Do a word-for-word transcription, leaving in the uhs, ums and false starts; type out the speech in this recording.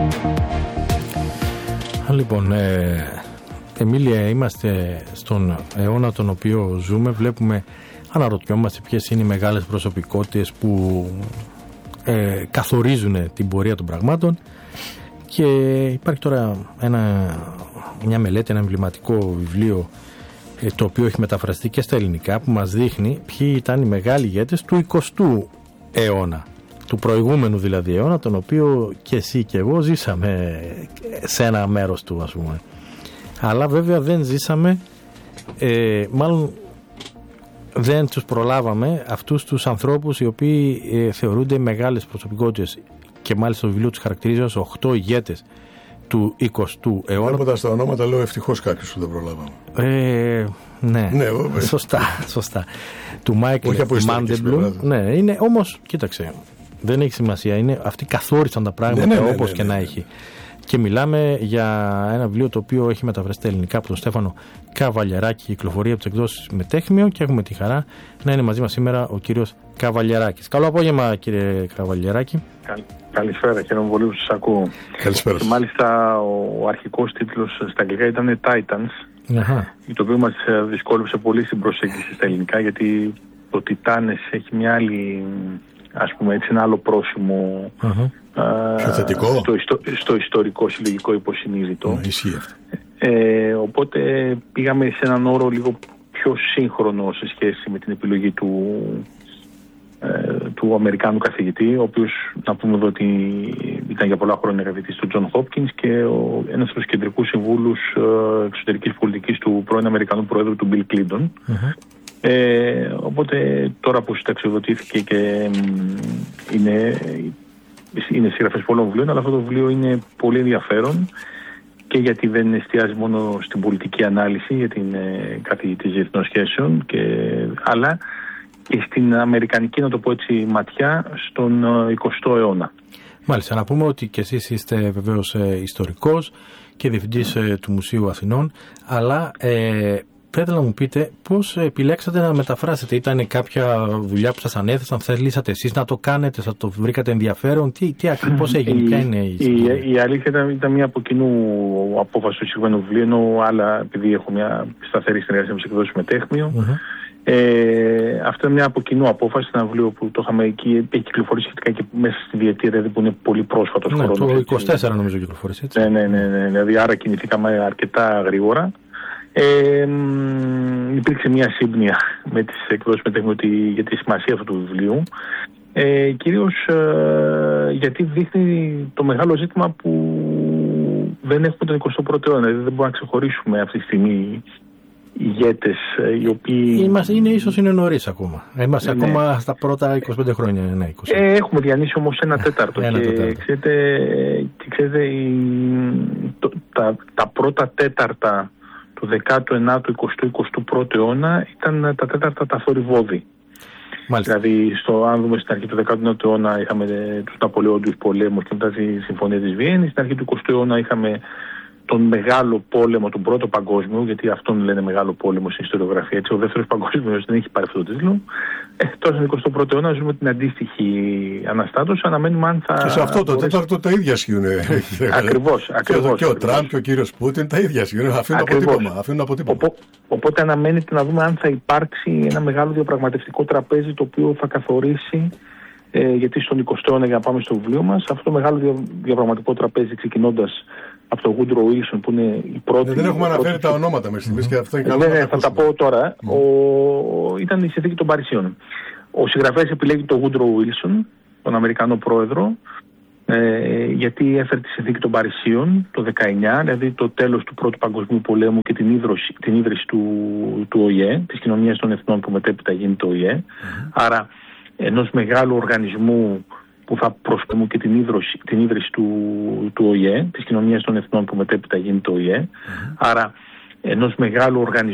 Λοιπόν, ε, Εμίλια, είμαστε στον αιώνα τον οποίο ζούμε. Βλέπουμε, αναρωτιόμαστε ποιες είναι οι μεγάλες προσωπικότητες που ε, καθορίζουν την πορεία των πραγμάτων, και υπάρχει τώρα ένα, μια μελέτη, ένα εμβληματικό βιβλίο, ε, το οποίο έχει μεταφραστεί και στα ελληνικά, που μας δείχνει ποιοι ήταν οι μεγάλοι ηγέτες του εικοστού αιώνα, του προηγούμενου δηλαδή αιώνα, τον οποίο και εσύ και εγώ ζήσαμε σε ένα μέρος του, ας πούμε. Αλλά βέβαια δεν ζήσαμε, ε, μάλλον δεν τους προλάβαμε αυτούς τους ανθρώπους οι οποίοι ε, θεωρούνται μεγάλες προσωπικότητες, και μάλιστα το βιβλίο τους χαρακτηρίζει ως οκτώ ηγέτες του εικοστού αιώνα. Βλέποντας τα ονόματα λέω ευτυχώς κάποιους που δεν προλάβαμε. Ε, ναι, ναι ε. σωστά, σωστά. Του Μάικλ Μάντεμπλουμ. Ναι, είναι όμως, κοίταξε, δεν έχει σημασία, είναι, αυτοί καθόρισαν τα πράγματα, ναι, ναι, ναι, όπως ναι, ναι, ναι, και να έχει. Και μιλάμε για ένα βιβλίο το οποίο έχει μεταφραστεί στα ελληνικά από τον Στέφανο Καβαλιεράκη, κυκλοφορεί από τις εκδόσεις Μετέχμιο, και έχουμε τη χαρά να είναι μαζί μας σήμερα ο κύριος Καβαλιεράκης. Καλό απόγευμα, κύριε Καβαλιεράκη. Καλ, καλησπέρα, χαίρομαι πολύ που σας ακούω. Καλησπέρα. Και μάλιστα ο αρχικός τίτλος στα αγγλικά ήταν Titans, Αχα. το οποίο μας δυσκόλεψε πολύ στην προσέγγιση στα ελληνικά, γιατί το Τιτάνες έχει μια άλλη, ας πούμε έτσι, ένα άλλο πρόσημο. Uh-huh. Πιο θετικό. Στο, ιστο, στο ιστορικό συλλογικό υποσυνείδητο. Mm, ισχύει αυτό. Ε, οπότε πήγαμε σε έναν όρο λίγο πιο σύγχρονο σε σχέση με την επιλογή του, ε, του Αμερικάνου καθηγητή, ο οποίος, να πούμε εδώ ότι ήταν για πολλά χρόνια καθηγητής του Τζον Χόπκινς και ο, ένας από τους κεντρικούς συμβούλους ε, εξωτερικής πολιτικής του πρώην Αμερικανού Προέδρου του Μπιλ Κλίντον. Mm-hmm. Ε, οπότε τώρα που συνταξιοδοτήθηκε και ε, είναι... είναι συγγραφές πολλών βιβλίων, αλλά αυτό το βιβλίο είναι πολύ ενδιαφέρον και γιατί δεν εστιάζει μόνο στην πολιτική ανάλυση, γιατί είναι καθηγητής διεθνών σχέσεων, και, αλλά και στην αμερικανική, να το πω έτσι, ματιά στον εικοστό αιώνα. Μάλιστα, να πούμε ότι και εσείς είστε βεβαίως ε, ιστορικός και διευθυντής ε, του Μουσείου Αθηνών, αλλά ε, πρέπει να μου πείτε πώς επιλέξατε να μεταφράσετε. Ήταν κάποια δουλειά που σας ανέθεσαν, θελήσατε εσείς να το κάνετε, θα το βρήκατε ενδιαφέρον, τι, τι πώς έγινε, ποια είναι η η, η αλήθεια ήταν, ήταν μια από κοινού απόφαση του συγκεκριμένου βιβλίου, ενώ άλλα, επειδή έχω μια σταθερή συνεργασία με τις εκδόσεις Μετέχμιο. Uh-huh. Ε, αυτό είναι μια από κοινού απόφαση, ένα βιβλίο που το είχαμε εκεί, έχει κυκλοφορήσει σχετικά και μέσα στη διετία, δηλαδή που είναι πολύ πρόσφατος ναι, χρόνος. Το είκοσι τέσσερα νομίζω κυκλοφορήσει, έτσι. Ναι, ναι, ναι, ναι, δηλαδή άρα κινηθήκαμε αρκετά γρήγορα. Ε, υπήρξε μια σύμπνοια με τις εκδόσεις Μετέχμιο για τη σημασία αυτού του βιβλίου, ε, κυρίως ε, γιατί δείχνει το μεγάλο ζήτημα που δεν έχουμε τον εικοστό πρώτο αιώνα, δηλαδή δεν μπορούμε να ξεχωρίσουμε αυτή τη στιγμή ηγέτες οι οποίοι... Είμαστε, είναι, ίσως είναι νωρίς ακόμα. Είμαστε ναι, ακόμα στα πρώτα είκοσι πέντε χρόνια. Ναι, είκοσι. Ε, έχουμε διανύσει όμως ένα τέταρτο. ένα και, τέταρτο. Ξέρετε, και ξέρετε η, το, τα, τα πρώτα τέταρτα του δέκατου ενάτου, εικοστού, εικοστού πρώτου αιώνα ήταν τα τέταρτα τα θορυβόδη. Μάλιστα. Δηλαδή, στο, αν δούμε στην αρχή του δέκατου ενάτου αιώνα είχαμε τους Ναπολεόντιους πολέμους και μετά τη Συμφωνία της Βιέννης. Στην αρχή του εικοστού αιώνα είχαμε τον μεγάλο πόλεμο, τον πρώτο παγκόσμιο, γιατί αυτόν λένε μεγάλο πόλεμο στην ιστοριογραφία. Έτσι, ο δεύτερος παγκόσμιος δεν έχει πάρει αυτό το τίτλο. Ε, τώρα στον εικοστό πρώτο αιώνα ζούμε την αντίστοιχη αναστάτωση. Αναμένουμε αν θα. Και σε αυτό το τέταρτο τα ίδια ισχύουν. Ακριβώς. Ακριβώς. Και ο Τραμπ και ο κύριος Πούτιν τα ίδια ισχύουν. Αφήνουν αποτύπωμα. Αφήνουν αποτύπωμα. Οπό, οπότε αναμένεται να δούμε αν θα υπάρξει ένα μεγάλο διαπραγματευτικό τραπέζι το οποίο θα καθορίσει. Ε, γιατί στον εικοστό αιώνα, για να πάμε στο βιβλίο μας, αυτό το μεγάλο δια, διαπραγματικό τραπέζι, ξεκινώντας από τον Woodrow Wilson, που είναι η πρώτη. Ναι, δεν έχουμε πρώτη... αναφέρει τα ονόματα μέχρι στιγμής και αυτό είναι καλό. Ναι, ναι, θα τα πω τώρα. Mm. Ο... Ήταν η συνθήκη των Παρισίων. Ο συγγραφέας επιλέγει τον Woodrow Wilson, τον Αμερικανό πρόεδρο, ε, γιατί έφερε τη συνθήκη των Παρισίων το δεκαεννιά, δηλαδή το τέλος του Πρώτου Παγκοσμίου Πολέμου και την ίδρυση, την ίδρυση του, του Ο Ε Ε, της Κοινωνίας των Εθνών, που μετέπειτα γίνεται Ο Ε Ε. Mm. Άρα, ενός μεγάλου οργανισμού που θα προσπαθούν και την ίδρυση, την ίδρυση του, του Ο Ε Ε, της Κοινωνίας των Εθνών, που μετέπειτα γίνεται Ο Ε Ε. Mm-hmm. Άρα ενός μεγάλου οργανισμού